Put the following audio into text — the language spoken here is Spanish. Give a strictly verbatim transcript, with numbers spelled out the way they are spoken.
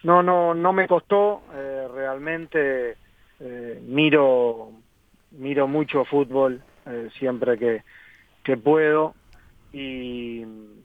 no, no, no me costó, eh, realmente eh, miro, miro mucho fútbol, eh, siempre que, que puedo, y,